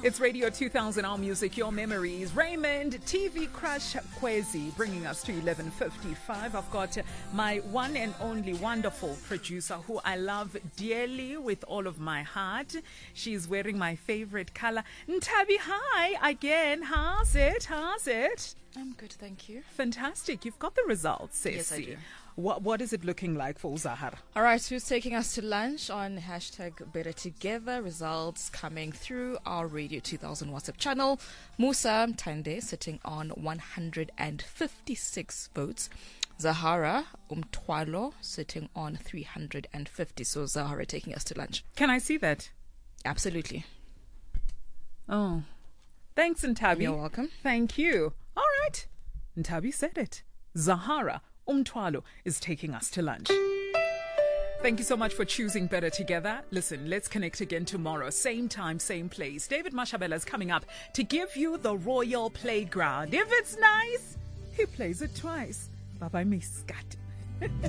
It's Radio 2000, our music, your memories. Raymond, TV Crush Kwezi, bringing us to 11:55. I've got my one and only wonderful producer who I love dearly with all of my heart. She's wearing my favorite color. Ntabi, hi again. How's it? I'm good, thank you. Fantastic. You've got the results, Ceci. Yes, I do. What is it looking like for Zahara? All right, who's taking us to lunch on hashtag Better Together? Results coming through our Radio 2000 WhatsApp channel. Musa Tande sitting on 156 votes. Zahara Umtwalo sitting on 350. So Zahara taking us to lunch. Can I see that? Absolutely. Oh, thanks, Ntabi. You're welcome. Thank you. All right. Ntabi said it. Zahara Umtwalo is taking us to lunch. Thank you so much for choosing Better Together. Listen, let's connect again tomorrow. Same time, same place. David Mashabela is coming up to give you the Royal Playground. If it's nice, he plays it twice. Bye-bye, Miss Scott.